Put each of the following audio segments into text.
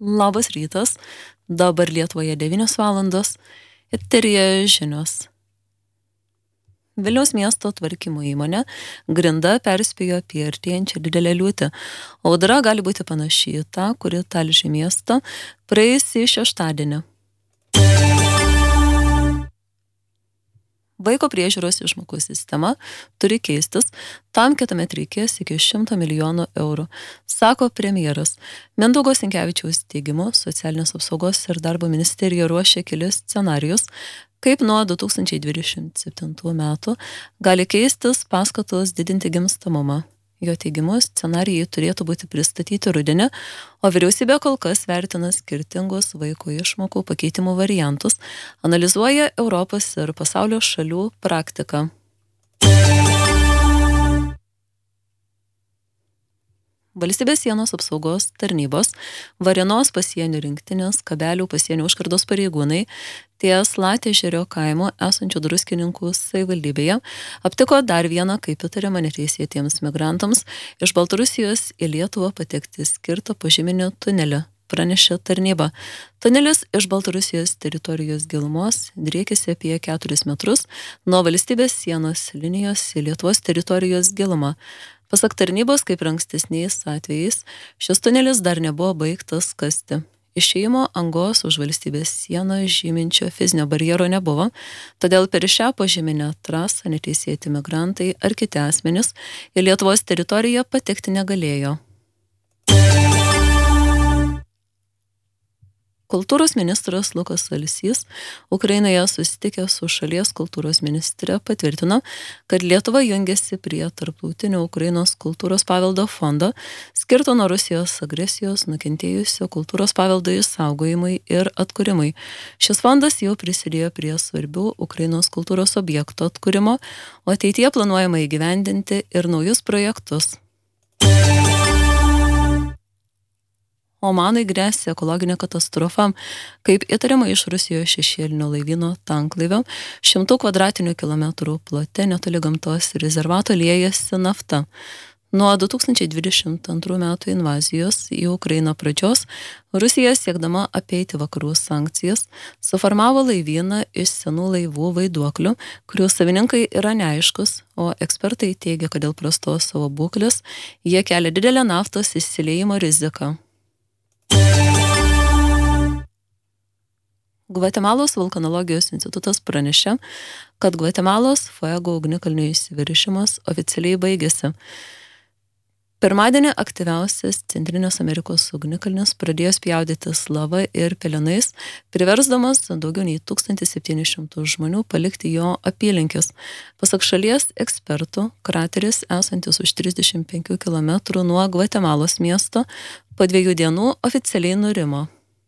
Labas rytas, dabar Lietuvoje 9 valandos, eteryje žinios. Vilniaus miesto tvarkymo įmonė Grinda perspėjo apie artėjančią didelę liūtį. Audra gali būti panaši į tą, kuri talžė miestą praėjusį šeštadienį. Vaiko priežiūros išmokų sistema turi keistis, tam kitąmet reikės iki 100 milijonų eurų, sako premjeras. Mindaugo Sinkevičiaus teigimu, Socialinės apsaugos ir darbo ministerija ruošia kelis scenarijus, kaip nuo 2027 metų gali keistis paskatos didinti gimstamumą. Jo teigimu, scenarijai turėtų būti pristatyti rudenį, o vyriausybė kol kas vertina skirtingus vaiko išmokų pakeitimų variantus, analizuoja Europos ir pasaulio šalių praktiką. Valstybės sienos apsaugos tarnybos, Varėnos pasienio rinktinės, Kabelių pasienio užkardos pareigūnai ties Latėžerio kaimo esančių Druskininkų savivaldybėje aptiko dar vieną, kaip įtariama, neteisėtiems migrantams iš Baltarusijos į Lietuvą patekti skirtą požeminį tunelį, pranešė tarnyba. Tunelis iš Baltarusijos teritorijos gilumos driekėsi apie 4 metrus nuo valstybės sienos linijos į Lietuvos teritorijos gilumą. Pasak tarnybos, kaip ir ankstesniais atvejais, šis tunelis dar nebuvo baigtas kasti. Išėjimo angos už valstybės sieną žyminčio fizinio barjero nebuvo, todėl per šią požeminę trasą neteisėti migrantai ar kiti asmenys į Lietuvos teritoriją patekti negalėjo. Kultūros ministras Lukas Alsys Ukrainoje susitikęs su šalies kultūros ministre patvirtino, kad Lietuva jungiasi prie tarptautinio Ukrainos kultūros paveldo fondo, skirto nuo Rusijos agresijos nukentėjusio kultūros paveldo išsaugojimui ir atkūrimui. Šis fondas jau prisidėjo prie svarbių Ukrainos kultūros objektų atkūrimo, o ateityje planuojama įgyvendinti ir naujus projektus. Omanui gresia ekologinė katastrofa, kaip įtariama iš Rusijos šešėlinio laivyno tanklaivio 100 kvadratinių kilometrų plote netoli gamtos rezervato liejasi nafta. Nuo 2022 metų invazijos į Ukrainą pradžios Rusija, siekdama apeiti vakarų sankcijas, suformavo laivyną iš senų laivų vaiduoklių, kurių savininkai yra neaiškus, o ekspertai teigia, kad dėl prastos savo būklės jie kelia didelę naftos išsiliejimo riziką. Gvatemalos vulkanologijos institutas pranešė, kad Gvatemalos Fuego ugnikalnio išsiveržimas oficialiai baigėsi. Pirmadienį aktyviausias Centrinės Amerikos ugnikalnis pradėjo spjaudytis lava ir pelenais, priversdamas daugiau nei 1700 žmonių palikti jo apylinkes. Pasak šalies ekspertų, krateris esantis už 35 km nuo Gvatemalos miesto po 2 dienų oficialiai nurimo.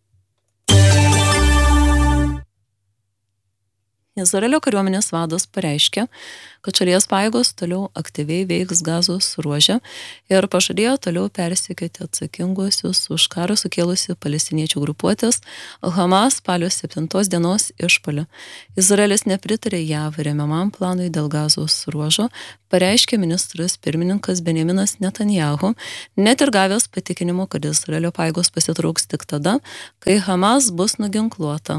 Izraelio kariuomenės vadas pareiškė, kad šalies pajėgos toliau aktyviai veiks Gazos ruože ir pažadėjo toliau persekioti atsakinguosius už karą sukėlusi palestiniečių grupuotės Hamas spalio 7 dienos išpuolį. Izraelis nepritarė JAV remiamam planui dėl Gazos ruožo, pareiškė ministras pirmininkas Benjaminas Netanyahu, net ir gavęs patikinimų, kad Izraelio pajėgos pasitrauks tik tada, kai Hamas bus nuginkluota.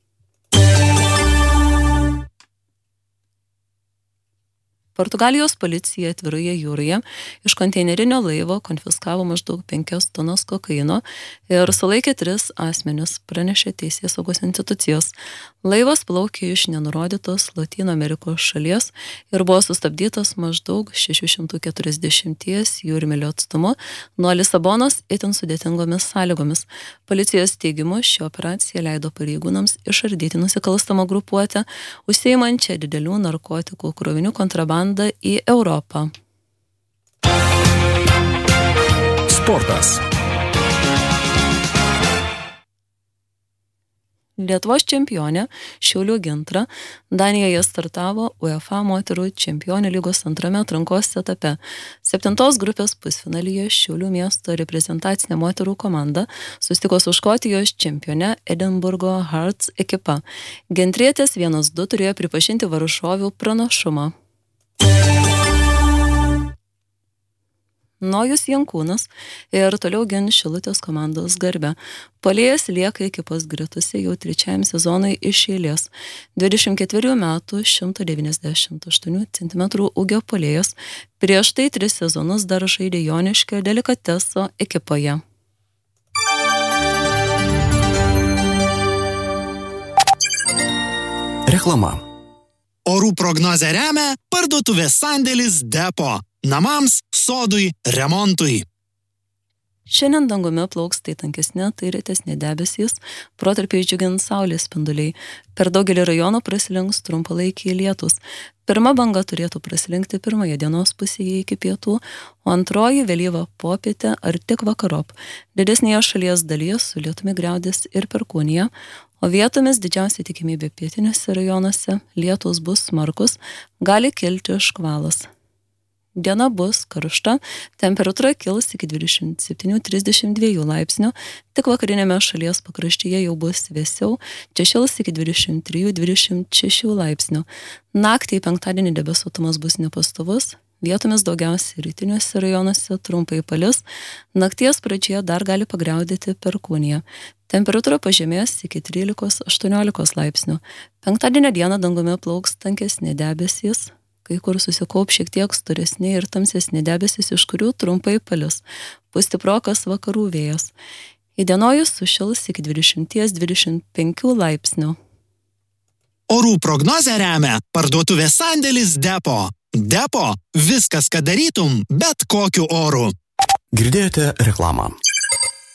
Portugalijos policija atviroje jūroje iš konteinerinio laivo konfiskavo maždaug 5 tonas kokaino ir sulaikė 3 asmenis, pranešė teisėsaugos institucijos. Laivas plaukė iš nenurodytos Lotynų Amerikos šalies ir buvo sustabdytas maždaug 640 jūrmylių atstumu nuo Lisabonos itin sudėtingomis sąlygomis. Policijos teigimu, ši operacija leido pareigūnams išardyti nusikalstamą grupuotę, užsiimančią didelių narkotikų krovinių kontrabandą į Europą. Sportas. Lietuvos čempionė Šiaulių Gintra Danijoje startavo UEFA moterų čempionių lygos antrame atrankos etape. 7 grupės pusfinalyje Šiaulių miesto reprezentacinė moterų komanda susitiko su Škotijos čempione Edinburgo Hearts ekipa. Gentrietės 1-2 turėjo pripažinti varžovių pranašumą. Nojus Jankūnas ir toliau gins Šilutės komandos garbę. Puolėjas lieka ekipos gretose jau 3 sezonui iš eilės. 24 metų 198 cm ūgio puolėjas. Prieš tai 3 sezonus dar žaidė Joniškio Delikateso ekipoje. Reklama. Orų prognozę remia parduotuvės sandėlis Depo. Namams, sodui, remontui. Šiandien dangumi plauks tai tankesni, tai retesni debesys, protarpiais džiugins saulės spinduliai. Per daugelį rajonų prasilenks trumpalaikiai lietus. Pirma banga turėtų prasilenkti pirmoje dienos pusėje iki pietų, o antroji vėlyva popietė ar tik vakarop. Didesnėje šalies dalyje su lietumi griaudės ir perkūnija, o vietomis didžiausia tikimybė pietiniuose rajonuose lietus bus smarkus, gali kilti škvalas. Diena bus karšta, temperatūra kils iki 27-32 laipsnių, tik vakarinėme šalies pakraštyje jau bus vėsiau, čia šils iki 23-26 laipsnių. Naktį penktadienį debesuotumas bus nepastovus, vietomis daugiausiai rytiniuose rajonuose trumpai palis, nakties pradžioje dar gali pagriaudėti perkūnija. Temperatūra pažemės iki 13-18 laipsnių. Penktadienio dieną dangumi plauks tankesni debesys, kai kur susikaup šiek tiek storesni ir tamsesni debesys, iš kurių trumpai palis. Pūs stiprokas vakarų vėjas. Įdienojus sušils iki 20-25 laipsnių. Orų prognozę remia parduotuvės sandėlis Depo. Depo – viskas, ką darytum, bet kokiu oru. Girdėjote reklamą.